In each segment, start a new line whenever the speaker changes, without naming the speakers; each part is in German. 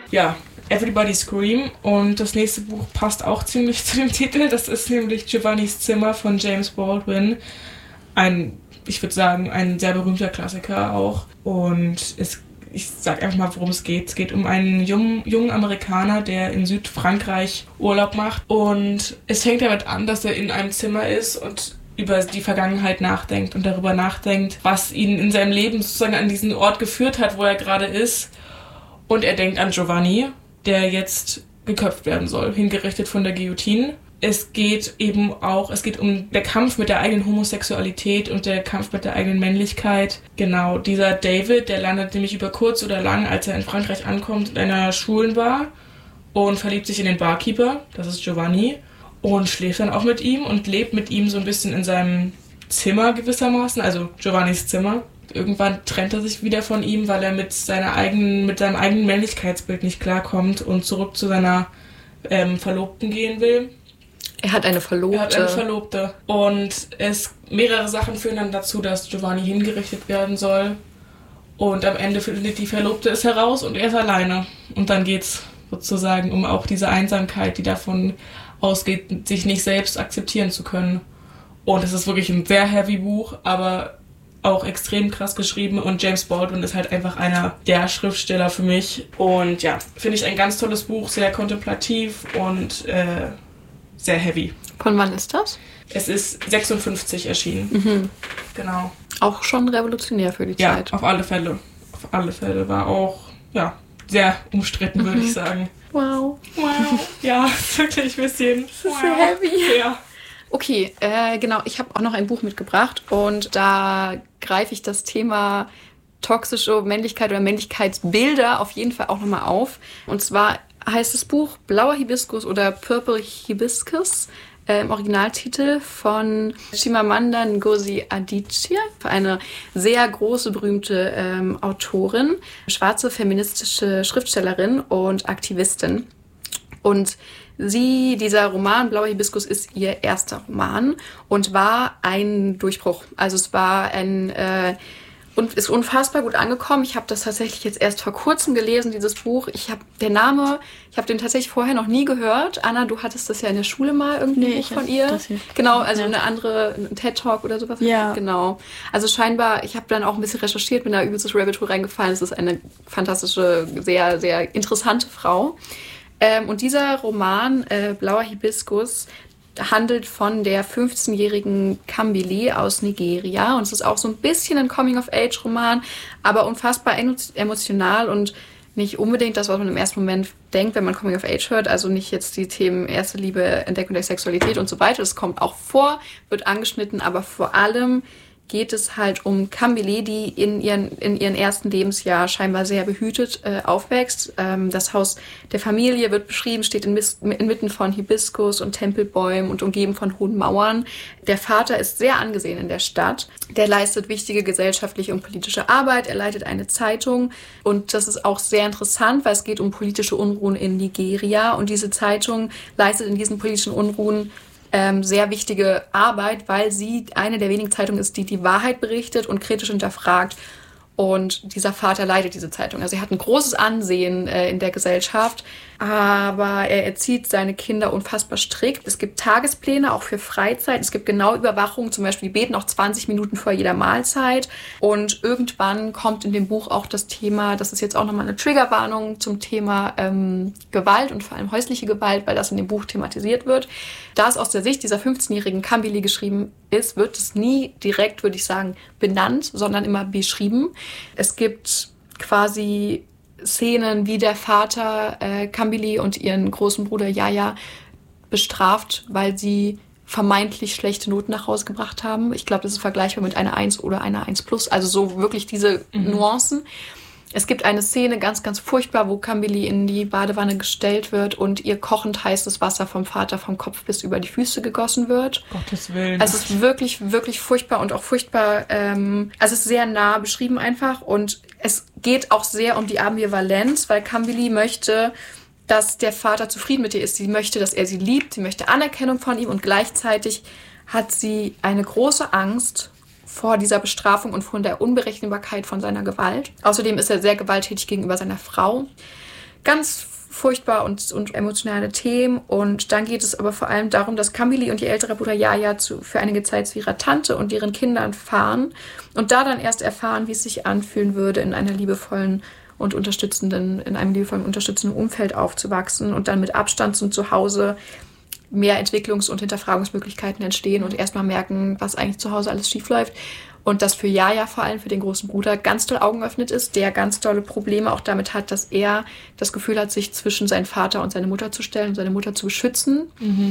Ja, Everybody Scream. Und das nächste Buch passt auch ziemlich zu dem Titel. Das ist nämlich Giovannis Zimmer von James Baldwin. Ich würde sagen, ein sehr berühmter Klassiker auch. Und ich sag einfach mal, worum es geht. Es geht um einen jungen Amerikaner, der in Südfrankreich Urlaub macht. Und es fängt damit an, dass er in einem Zimmer ist und über die Vergangenheit nachdenkt und darüber nachdenkt, was ihn in seinem Leben sozusagen an diesen Ort geführt hat, wo er gerade ist. Und er denkt an Giovanni, der jetzt geköpft werden soll, hingerichtet von der Guillotine. Es geht um der Kampf mit der eigenen Homosexualität und der Kampf mit der eigenen Männlichkeit. Genau, dieser David, der landet nämlich über kurz oder lang, als er in Frankreich ankommt, in einer Schwulenbar und verliebt sich in den Barkeeper, das ist Giovanni, und schläft dann auch mit ihm und lebt mit ihm so ein bisschen in seinem Zimmer gewissermaßen, also Giovannis Zimmer. Irgendwann trennt er sich wieder von ihm, weil er mit seinem eigenen Männlichkeitsbild nicht klarkommt und zurück zu seiner Verlobten gehen will.
Er hat eine Verlobte.
Und mehrere Sachen führen dann dazu, dass Giovanni hingerichtet werden soll. Und am Ende findet die Verlobte es heraus und er ist alleine. Und dann geht's sozusagen um auch diese Einsamkeit, die davon ausgeht, sich nicht selbst akzeptieren zu können. Und es ist wirklich ein sehr heavy Buch, aber auch extrem krass geschrieben. Und James Baldwin ist halt einfach einer der Schriftsteller für mich. Und ja, finde ich ein ganz tolles Buch, sehr kontemplativ und sehr heavy.
Von wann ist das?
Es ist 56 erschienen.
Mhm.
Genau.
Auch schon revolutionär für die Zeit.
Ja, auf alle Fälle. Auf alle Fälle. War auch, sehr umstritten, würde ich sagen.
Wow.
Ja, wirklich ein bisschen.
Das ist sehr heavy.
Ja.
Okay, genau. Ich habe auch noch ein Buch mitgebracht und da greife ich das Thema toxische Männlichkeit oder Männlichkeitsbilder auf jeden Fall auch nochmal auf. Und zwar heißt das Buch Blauer Hibiskus oder Purple Hibiscus im Originaltitel von Chimamanda Ngozi Adichie, eine sehr große, berühmte Autorin, schwarze feministische Schriftstellerin und Aktivistin. Und dieser Roman Blauer Hibiskus ist ihr erster Roman und war ein Durchbruch. Also es war und ist unfassbar gut angekommen. Ich habe das tatsächlich jetzt erst vor kurzem gelesen, dieses Buch. Ich habe den tatsächlich vorher noch nie gehört. Anna, du hattest das ja in der Schule mal irgendwie Buch von ihr. Das hier. Genau, also ein TED-Talk oder sowas.
Ja.
Genau. Also scheinbar, ich habe dann auch ein bisschen recherchiert, bin da übelstes Rabbit Hole reingefallen. Es ist eine fantastische, sehr, sehr interessante Frau. Und dieser Roman, Blauer Hibiskus, handelt von der 15-jährigen Kambili aus Nigeria. Und es ist auch so ein bisschen ein Coming-of-Age-Roman, aber unfassbar emotional und nicht unbedingt das, was man im ersten Moment denkt, wenn man Coming-of-Age hört. Also nicht jetzt die Themen erste Liebe, Entdeckung der Sexualität und so weiter. Das kommt auch vor, wird angeschnitten, aber vor allem geht es halt um Kambili, die in ihren ersten Lebensjahr scheinbar sehr behütet aufwächst. Das Haus der Familie wird beschrieben, steht inmitten von Hibiskus und Tempelbäumen und umgeben von hohen Mauern. Der Vater ist sehr angesehen in der Stadt. Der leistet wichtige gesellschaftliche und politische Arbeit. Er leitet eine Zeitung. Und das ist auch sehr interessant, weil es geht um politische Unruhen in Nigeria. Und diese Zeitung leistet in diesen politischen Unruhen sehr wichtige Arbeit, weil sie eine der wenigen Zeitungen ist, die die Wahrheit berichtet und kritisch hinterfragt. Und dieser Vater leitet diese Zeitung. Also er hat ein großes Ansehen in der Gesellschaft, aber er erzieht seine Kinder unfassbar strikt. Es gibt Tagespläne auch für Freizeit. Es gibt genaue Überwachung, zum Beispiel die beten auch 20 Minuten vor jeder Mahlzeit. Und irgendwann kommt in dem Buch auch das Thema, das ist jetzt auch nochmal eine Triggerwarnung zum Thema Gewalt und vor allem häusliche Gewalt, weil das in dem Buch thematisiert wird. Da es aus der Sicht dieser 15-jährigen Kambili geschrieben ist, wird es nie direkt, würde ich sagen, benannt, sondern immer beschrieben. Es gibt quasi Szenen, wie der Vater Kambili und ihren großen Bruder Yaya bestraft, weil sie vermeintlich schlechte Noten nach Hause gebracht haben. Ich glaube, das ist vergleichbar mit einer 1 oder einer 1+. Also so wirklich diese Nuancen. Es gibt eine Szene, ganz, ganz furchtbar, wo Kambili in die Badewanne gestellt wird und ihr kochend heißes Wasser vom Vater vom Kopf bis über die Füße gegossen wird.
Gottes Willen.
Also es ist wirklich, wirklich furchtbar und auch furchtbar, also es ist sehr nah beschrieben einfach und es geht auch sehr um die Ambivalenz, weil Kambili möchte, dass der Vater zufrieden mit ihr ist. Sie möchte, dass er sie liebt, sie möchte Anerkennung von ihm und gleichzeitig hat sie eine große Angst vor dieser Bestrafung und von der Unberechenbarkeit von seiner Gewalt. Außerdem ist er sehr gewalttätig gegenüber seiner Frau. ganz furchtbar und emotionale Themen. Und dann geht es aber vor allem darum, dass Camille und ihr älterer Bruder Yaya für einige Zeit zu ihrer Tante und ihren Kindern fahren und da dann erst erfahren, wie es sich anfühlen würde, in einem liebevollen unterstützenden Umfeld aufzuwachsen und dann mit Abstand zum Zuhause mehr Entwicklungs- und Hinterfragungsmöglichkeiten entstehen und erstmal merken, was eigentlich zu Hause alles schief läuft. Und das für Yaya vor allem, für den großen Bruder, ganz doll Augen geöffnet ist, der ganz tolle Probleme auch damit hat, dass er das Gefühl hat, sich zwischen seinen Vater und seine Mutter zu stellen und seine Mutter zu beschützen.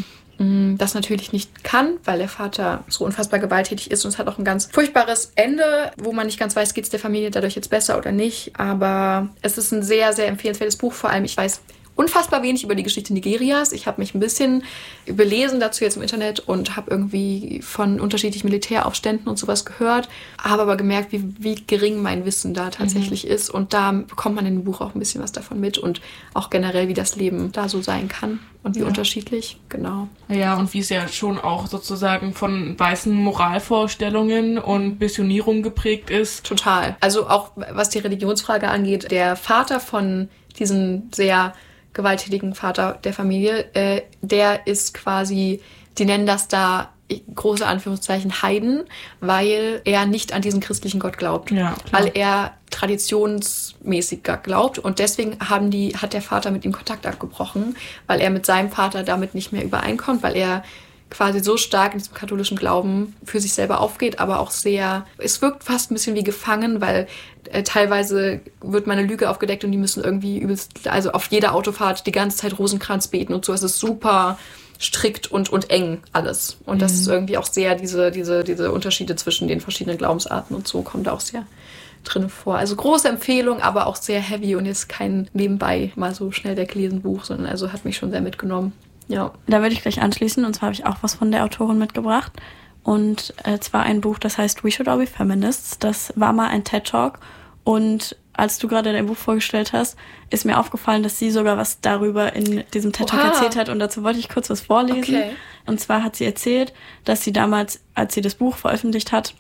Das natürlich nicht kann, weil der Vater so unfassbar gewalttätig ist und es hat auch ein ganz furchtbares Ende, wo man nicht ganz weiß, geht es der Familie dadurch jetzt besser oder nicht. Aber es ist ein sehr, sehr empfehlenswertes Buch. Vor allem, ich weiß unfassbar wenig über die Geschichte Nigerias. Ich habe mich ein bisschen belesen dazu jetzt im Internet und habe irgendwie von unterschiedlichen Militäraufständen und sowas gehört, habe aber gemerkt, wie gering mein Wissen da tatsächlich ist. Und da bekommt man in dem Buch auch ein bisschen was davon mit und auch generell, wie das Leben da so sein kann und wie unterschiedlich, genau.
Ja, und wie es ja schon auch sozusagen von weißen Moralvorstellungen und Missionierung geprägt ist.
Total. Also auch was die Religionsfrage angeht, der Vater von diesem sehr gewalttätigen Vater der Familie, der ist quasi, die nennen das da große Anführungszeichen Heiden, weil er nicht an diesen christlichen Gott glaubt.
Ja,
weil er traditionsmäßiger glaubt und deswegen hat der Vater mit ihm Kontakt abgebrochen, weil er mit seinem Vater damit nicht mehr übereinkommt, weil er quasi so stark in diesem katholischen Glauben für sich selber aufgeht, aber auch es wirkt fast ein bisschen wie gefangen, weil teilweise wird meine Lüge aufgedeckt und die müssen irgendwie also auf jeder Autofahrt die ganze Zeit Rosenkranz beten und so. Es ist super strikt und eng alles. Und das ist irgendwie auch sehr, diese Unterschiede zwischen den verschiedenen Glaubensarten und so kommen da auch sehr drin vor. Also große Empfehlung, aber auch sehr heavy und jetzt kein nebenbei mal so schnell weggelesen Buch, sondern also hat mich schon sehr mitgenommen. Ja.
Da würde ich gleich anschließen, und zwar habe ich auch was von der Autorin mitgebracht. Und zwar ein Buch, das heißt We Should All Be Feminists. Das war mal ein TED-Talk. Und als du gerade dein Buch vorgestellt hast, ist mir aufgefallen, dass sie sogar was darüber in diesem TED-Talk erzählt hat. Und dazu wollte ich kurz was vorlesen. Okay. Und zwar hat sie erzählt, dass sie damals, als sie das Buch veröffentlicht hat,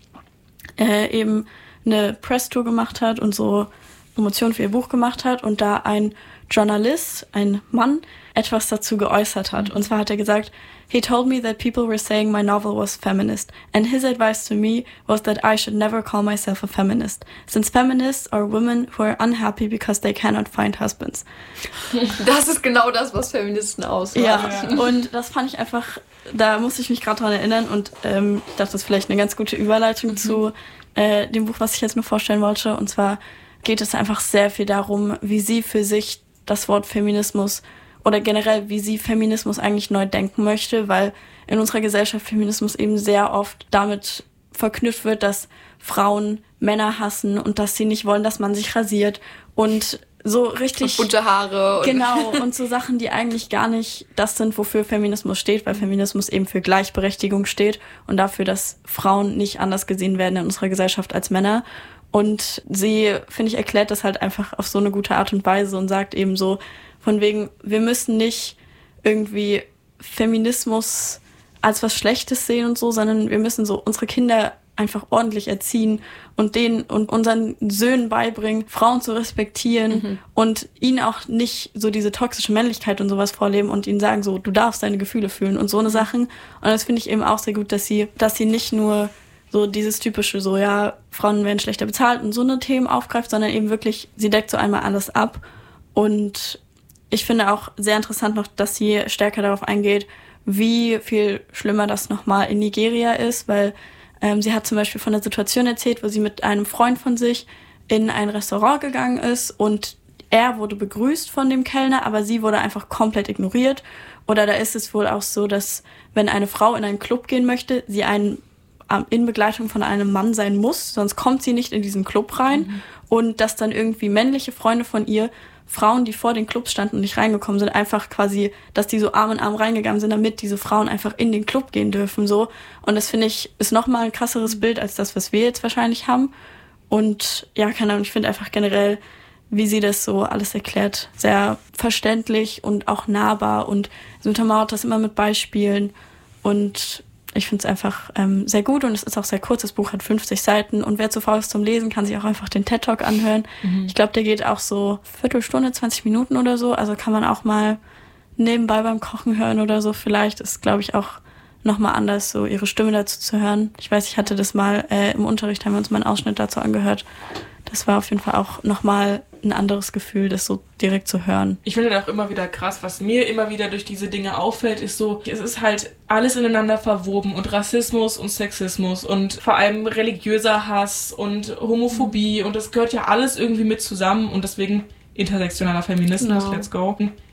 eben eine Press-Tour gemacht hat und so Promotion für ihr Buch gemacht hat. Und da ein Journalist, ein Mann, etwas dazu geäußert hat. Und zwar hat er gesagt, he told me that people were saying my novel was feminist, and his advice to me was that I should never call myself a feminist, since feminists are women who are unhappy because they cannot find husbands.
Das ist genau das, was Feministen ausmacht.
Ja, und das fand ich einfach, da musste ich mich gerade dran erinnern und dachte, das ist vielleicht eine ganz gute Überleitung zu dem Buch, was ich jetzt nur vorstellen wollte. Und zwar geht es einfach sehr viel darum, wie sie für sich das Wort Feminismus oder generell, wie sie Feminismus eigentlich neu denken möchte, weil in unserer Gesellschaft Feminismus eben sehr oft damit verknüpft wird, dass Frauen Männer hassen und dass sie nicht wollen, dass man sich rasiert und so richtig...
Und bunte Haare.
Genau, und so Sachen, die eigentlich gar nicht das sind, wofür Feminismus steht, weil Feminismus eben für Gleichberechtigung steht und dafür, dass Frauen nicht anders gesehen werden in unserer Gesellschaft als Männer. Und sie, finde ich, erklärt das halt einfach auf so eine gute Art und Weise und sagt eben so, von wegen, wir müssen nicht irgendwie Feminismus als was Schlechtes sehen und so, sondern wir müssen so unsere Kinder einfach ordentlich erziehen und denen und unseren Söhnen beibringen, Frauen zu respektieren und ihnen auch nicht so diese toxische Männlichkeit und sowas vorleben und ihnen sagen so, du darfst deine Gefühle fühlen und so eine Sachen. Und das finde ich eben auch sehr gut, dass sie nicht nur so dieses typische, so ja, Frauen werden schlechter bezahlt und so eine Themen aufgreift, sondern eben wirklich, sie deckt so einmal alles ab. Und ich finde auch sehr interessant noch, dass sie stärker darauf eingeht, wie viel schlimmer das nochmal in Nigeria ist, weil sie hat zum Beispiel von der Situation erzählt, wo sie mit einem Freund von sich in ein Restaurant gegangen ist und er wurde begrüßt von dem Kellner, aber sie wurde einfach komplett ignoriert. Oder da ist es wohl auch so, dass wenn eine Frau in einen Club gehen möchte, sie in Begleitung von einem Mann sein muss, sonst kommt sie nicht in diesen Club rein. Und dass dann irgendwie männliche Freunde von ihr, Frauen, die vor den Clubs standen und nicht reingekommen sind, einfach quasi, dass die so Arm in Arm reingegangen sind, damit diese Frauen einfach in den Club gehen dürfen, so. Und das finde ich, ist nochmal ein krasseres Bild als das, was wir jetzt wahrscheinlich haben. Und ja, keine Ahnung, ich finde einfach generell, wie sie das so alles erklärt, sehr verständlich und auch nahbar und sie untermauert das immer mit Beispielen und ich finde es einfach sehr gut und es ist auch sehr kurz. Das Buch hat 50 Seiten und wer zu faul ist zum Lesen, kann sich auch einfach den TED-Talk anhören. Ich glaube, der geht auch so Viertelstunde, 20 Minuten oder so. Also kann man auch mal nebenbei beim Kochen hören oder so. Vielleicht ist, glaube ich, auch nochmal anders, so ihre Stimme dazu zu hören. Ich weiß, ich hatte das mal im Unterricht, haben wir uns mal einen Ausschnitt dazu angehört. Das war auf jeden Fall auch nochmal ein anderes Gefühl, das so direkt zu hören.
Ich finde das auch immer wieder krass, was mir immer wieder durch diese Dinge auffällt, ist so, es ist halt alles ineinander verwoben und Rassismus und Sexismus und vor allem religiöser Hass und Homophobie und das gehört ja alles irgendwie mit zusammen und deswegen intersektionaler Feminismus, let's go.